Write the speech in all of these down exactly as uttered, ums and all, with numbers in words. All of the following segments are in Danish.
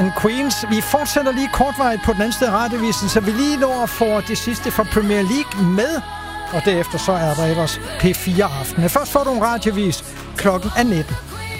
Queens. Vi fortsætter lige kortvarigt på den anden side af radiovisen, så vi lige når at få det sidste fra Premier League med, og derefter så er der ellers P fire aften. Først får du en radiovis. Klokken er nitten.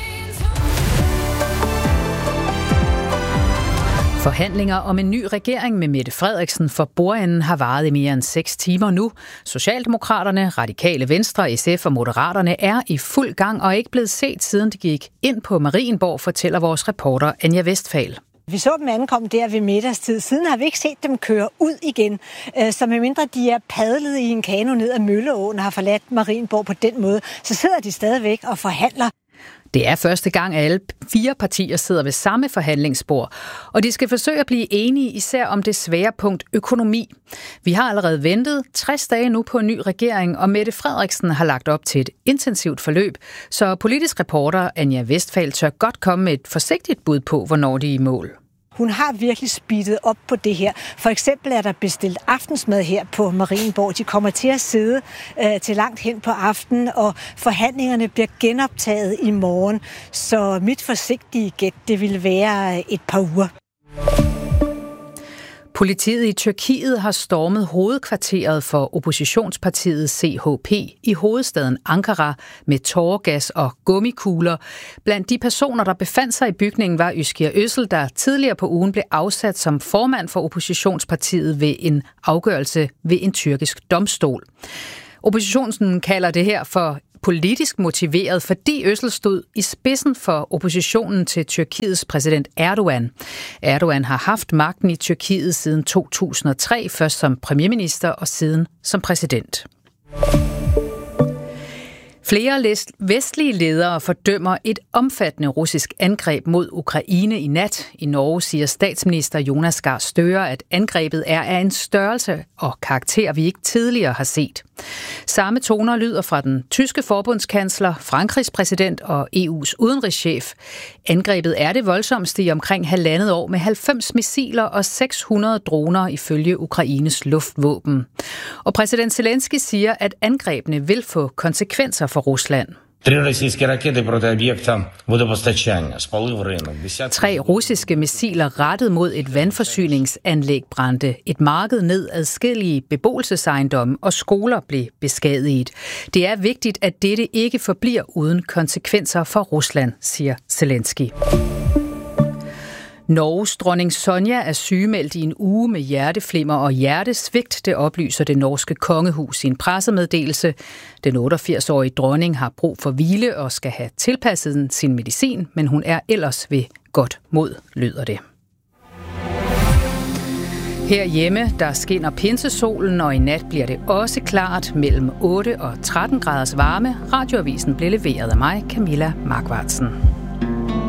Forhandlinger om en ny regering med Mette Frederiksen for bordenden har varet i mere end seks timer nu. Socialdemokraterne, Radikale Venstre, S F og Moderaterne er i fuld gang og ikke blevet set, siden de gik ind på Marienborg, fortæller vores reporter Anja Westphal. Vi så dem ankomme der ved middagstid. Siden har vi ikke set dem køre ud igen. Så medmindre de er padlet i en kano ned ad Mølleåen og har forladt Marienborg på den måde, så sidder de stadigvæk og forhandler. Det er første gang, at alle fire partier sidder ved samme forhandlingsbord, og de skal forsøge at blive enige især om det svære punkt økonomi. Vi har allerede ventet tres dage nu på en ny regering, og Mette Frederiksen har lagt op til et intensivt forløb, så politisk reporter Anja Westphal tør godt komme med et forsigtigt bud på, hvornår de er i mål. Hun har virkelig speedet op på det her. For eksempel er der bestilt aftensmad her på Marienborg. De kommer til at sidde øh, til langt hen på aftenen, og forhandlingerne bliver genoptaget i morgen. Så mit forsigtige gæt, det vil være et par uger. Politiet i Tyrkiet har stormet hovedkvarteret for oppositionspartiet C H P i hovedstaden Ankara med tåregas og gummikugler. Blandt de personer, der befandt sig i bygningen, var Özgür Özel, der tidligere på ugen blev afsat som formand for oppositionspartiet ved en afgørelse ved en tyrkisk domstol. Oppositionen kalder det her for politisk motiveret, fordi Özel stod i spidsen for oppositionen til Tyrkiets præsident Erdogan. Erdogan har haft magten i Tyrkiet siden to tusind og tre, først som premierminister og siden som præsident. Flere vestlige ledere fordømmer et omfattende russisk angreb mod Ukraine i nat. I Norge siger statsminister Jonas Gahr Støre, at angrebet er af en størrelse og karakter, vi ikke tidligere har set. Samme toner lyder fra den tyske forbundskansler, Frankrigs præsident og E U's udenrigschef. Angrebet er det voldsomste i omkring halvandet år med halvfems missiler og seks hundrede droner ifølge Ukraines luftvåben. Og præsident Zelensky siger, at angrebene vil få konsekvenser for Rusland. Tre russiske missiler rettet mod et vandforsyningsanlæg brændte. Et marked ned adskillige beboelsesejendomme og skoler blev beskadiget. Det er vigtigt, at dette ikke forbliver uden konsekvenser for Rusland, siger Zelensky. Norges dronning Sonja er sygemeldt i en uge med hjerteflimmer og hjertesvigt, det oplyser det norske kongehus i en pressemeddelelse. Den otteogfirs-årige dronning har brug for hvile og skal have tilpasset sin medicin, men hun er ellers ved godt mod, lyder det. Herhjemme, der skinner pinsesolen, og i nat bliver det også klart mellem otte og tretten graders varme. Radioavisen blev leveret af mig, Camilla Markvartsen.